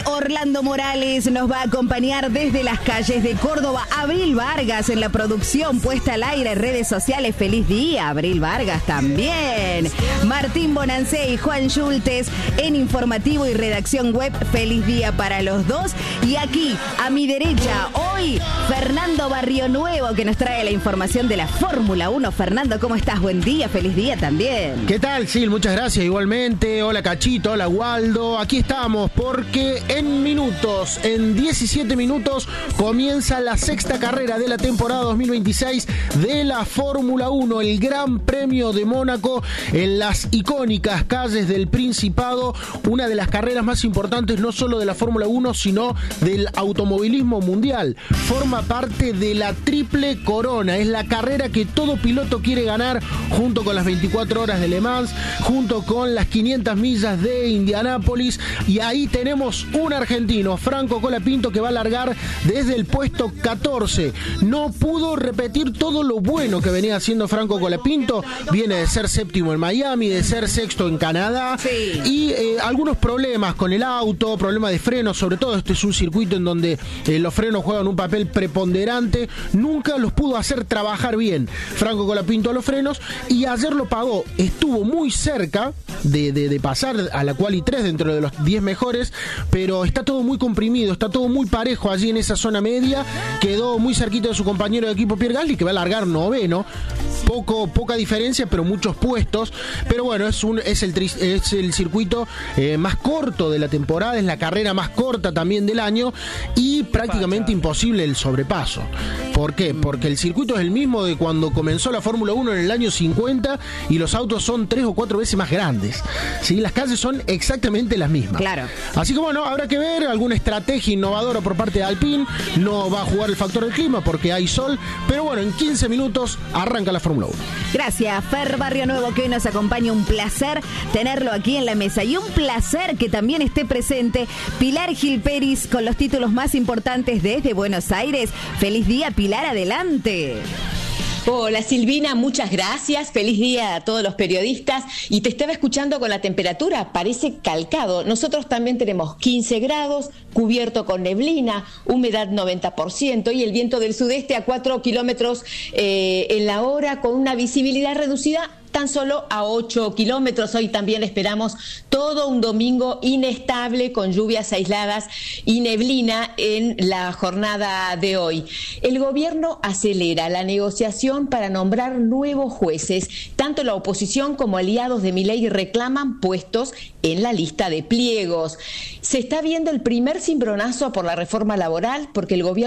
Orlando Morales nos va a acompañar desde las calles de Córdoba. Abril Vargas en la producción, puesta al aire, redes sociales. Feliz día, Abril Vargas también. Martín Bonancé y Juan Schultes en informativo y redacción web. Feliz día para los dos. Y aquí, a mi derecha, hoy, Fernando Barrionuevo, que nos trae la información de la Fórmula 1. Fernando, ¿cómo estás? Buen día, feliz día también. ¿Qué tal, Sil? Muchas gracias, igualmente. Hola, Cachito, hola, Waldo. Aquí estamos porque en 17 minutos, comienza la sexta carrera de la temporada 2026 de la Fórmula 1, el Gran Premio de Mónaco en las icónicas calles del Principado, una de las carreras más importantes no solo de la Fórmula 1, sino del automovilismo mundial. Forma parte de la Triple Corona, es la carrera que todo piloto quiere ganar, junto con las 24 horas de Le Mans, junto con las 500 millas de Indianápolis, y ahí tenemos un argentino, Franco Colapinto, que va a largar desde el puesto 14. No pudo repetir todo lo bueno que venía haciendo Franco Colapinto. Viene de ser séptimo en Miami, de ser sexto en Canadá, sí. Y algunos problemas con el auto, problemas de frenos, sobre todo este es un circuito en donde los frenos juegan un papel preponderante. Nunca los pudo hacer trabajar bien Franco Colapinto a los frenos, y ayer lo pagó. Estuvo muy cerca de pasar a la quali 3 dentro de los 10 mejores, pero está todo muy comprimido, está todo muy parejo allí en esa zona media. Quedó muy cerquita de su compañero de equipo Pierre Gasly, que va a largar noveno. Poca diferencia, pero muchos puestos. Pero bueno, es el circuito más corto de la temporada, es la carrera más corta también del año, y prácticamente imposible el sobrepaso. ¿Por qué? Porque el circuito es el mismo de cuando comenzó la Fórmula 1 en el año 50, y los autos son 3 o 4 veces más grandes. ¿Sí? Las calles son exactamente las mismas. Claro. Así que bueno, habrá que ver alguna estrategia innovadora por parte de Alpine. No va a jugar el factor del clima porque hay sol, pero bueno, en 15 minutos arranca la Fórmula 1. Gracias, Fer Barrionuevo, que hoy nos acompaña. Un placer tenerlo aquí en la mesa, y un placer que también esté presente Pilar Gil Peris con los títulos más importantes desde Buenos Aires. Feliz día, Pilar, adelante. Hola Silvina, muchas gracias, feliz día a todos los periodistas, y te estaba escuchando con la temperatura, parece calcado. Nosotros también tenemos 15 grados, cubierto con neblina, humedad 90% y el viento del sudeste a 4 kilómetros en la hora, con una visibilidad reducida tan solo a 8 kilómetros. Hoy también esperamos todo un domingo inestable, con lluvias aisladas y neblina en la jornada de hoy. El gobierno acelera la negociación para nombrar nuevos jueces. Tanto la oposición como aliados de Milei reclaman puestos en la lista de pliegos. Se está viendo el primer cimbronazo por la reforma laboral, porque el gobierno